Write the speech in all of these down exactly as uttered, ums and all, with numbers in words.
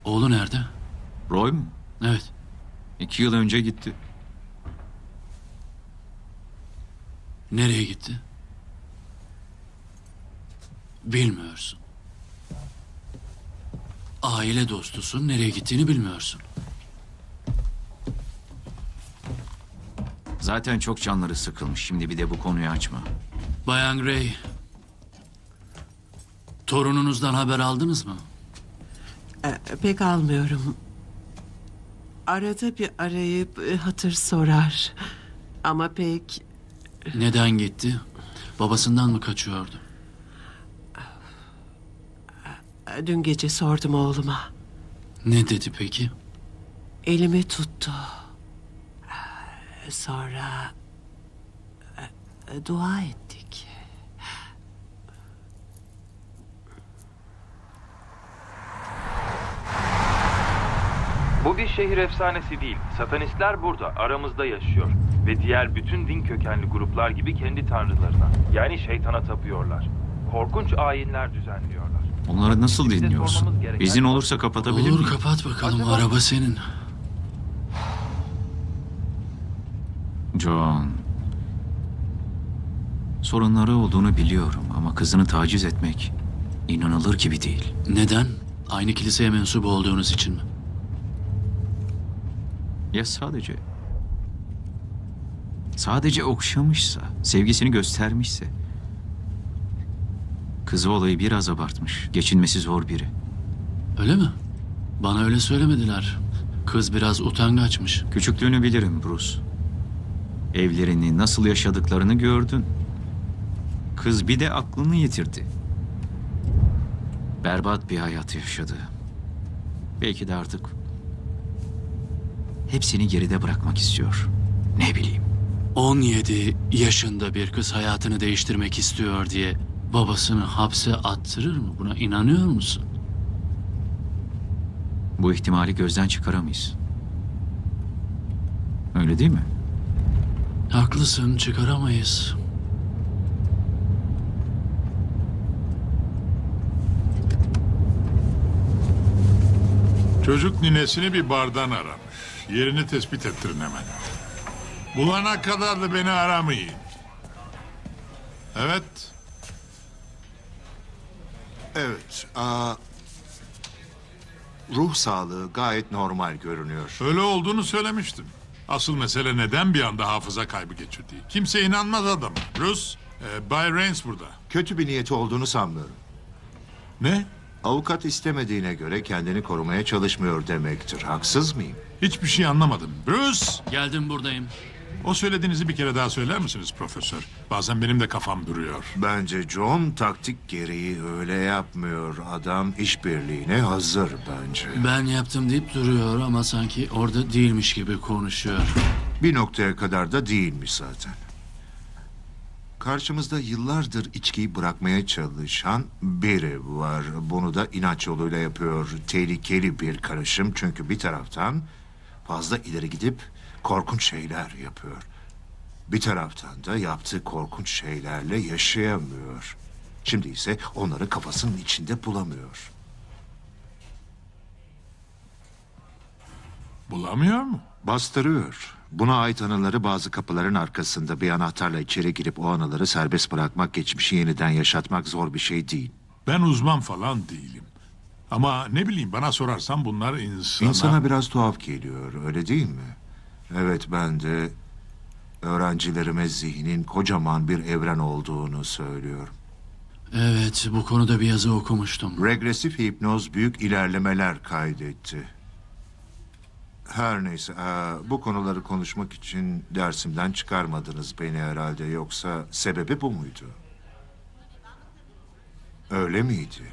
Oğlu nerede? Roy mu? Evet. İki yıl önce gitti. Nereye gitti? Bilmiyorsun. Aile dostusun, nereye gittiğini bilmiyorsun. Zaten çok canları sıkılmış. Şimdi bir de bu konuyu açma. Bayan Gray, torununuzdan haber aldınız mı? Ee, pek almıyorum. Arada bir arayıp e, hatır sorar. Ama pek Neden gitti? Babasından mı kaçıyordu? e, dün gece sordum oğluma. Ne dedi peki? Elimi tuttu. Ee, Sonra e, e, dua ettik. Bu bir şehir efsanesi değil. Satanistler burada, aramızda yaşıyor. Ve diğer bütün din kökenli gruplar gibi kendi tanrılarına, yani şeytana tapıyorlar. Korkunç ayinler düzenliyorlar. Onları nasıl Bize dinliyorsun? sormamız gereken- İzin olursa kapatabilir Olur, miyim? kapat bakalım. Acaba- Araba senin. John. Sorunları olduğunu biliyorum ama kızını taciz etmek inanılır gibi değil. Neden? Aynı kiliseye mensup olduğunuz için mi? Ya sadece... Sadece okşamışsa, sevgisini göstermişse... Kızı olayı biraz abartmış. Geçinmesi zor biri. Öyle mi? Bana öyle söylemediler. Kız biraz utangaçmış. Küçüklüğünü bilirim Bruce. Evlerini nasıl yaşadıklarını gördün. Kız bir de aklını yitirdi. Berbat bir hayat yaşadı. Belki de artık hepsini geride bırakmak istiyor. Ne bileyim. on yedi yaşında bir kız hayatını değiştirmek istiyor diye babasını hapse attırır mı? Buna inanıyor musun? Bu ihtimali gözden çıkaramayız. Öyle değil mi? Haklısın, çıkaramayız. Çocuk ninesini bir bardan aramış. Yerini tespit ettirin hemen. Bulana kadar da beni aramayın. Evet. Evet. Aa, ruh sağlığı gayet normal görünüyor. Öyle olduğunu söylemiştim. Asıl mesele neden bir anda hafıza kaybı geçirdiği. Kimse inanmaz adama. Rus, e, Bay Rains burada. Kötü bir niyeti olduğunu sanmıyorum. Ne? Avukat istemediğine göre kendini korumaya çalışmıyor demektir. Haksız mıyım? Hiçbir şey anlamadım. Bruce! Geldim, buradayım. O söylediğinizi bir kere daha söyler misiniz profesör? Bazen benim de kafam duruyor. Bence John taktik gereği öyle yapmıyor. Adam işbirliğine hazır bence. Ben yaptım deyip duruyor ama sanki orada değilmiş gibi konuşuyor. Bir noktaya kadar da değilmiş zaten. Karşımızda yıllardır içkiyi bırakmaya çalışan biri var. Bunu da inanç yoluyla yapıyor. Tehlikeli bir karışım çünkü bir taraftan fazla ileri gidip korkunç şeyler yapıyor. Bir taraftan da yaptığı korkunç şeylerle yaşayamıyor. Şimdi ise onları kafasının içinde bulamıyor. Bulamıyor mu? Bastırıyor. Buna ait anıları bazı kapıların arkasında bir anahtarla içeri girip o anıları serbest bırakmak, geçmişi yeniden yaşatmak zor bir şey değil. Ben uzman falan değilim. Ama ne bileyim bana sorarsan bunlar insana... İnsana biraz tuhaf geliyor, öyle değil mi? Evet, ben de öğrencilerime zihnin kocaman bir evren olduğunu söylüyorum. Evet, bu konuda bir yazı okumuştum. Regresif hipnoz büyük ilerlemeler kaydetti. Her neyse, eee, bu konuları konuşmak için dersimden çıkarmadınız beni herhalde. Yoksa sebebi bu muydu? Öyle miydi?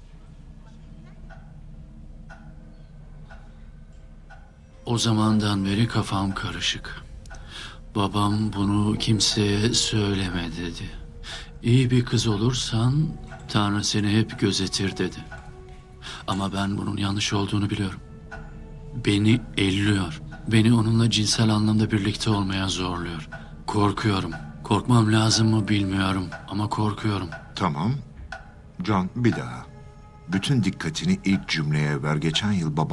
O zamandan beri kafam karışık. Babam bunu kimseye söyleme dedi. İyi bir kız olursan Tanrı seni hep gözetir dedi. Ama ben bunun yanlış olduğunu biliyorum. Beni elliyor. Beni onunla cinsel anlamda birlikte olmaya zorluyor. Korkuyorum. Korkmam lazım mı bilmiyorum ama korkuyorum. Tamam. John, bir daha. Bütün dikkatini ilk cümleye ver. Geçen yıl babam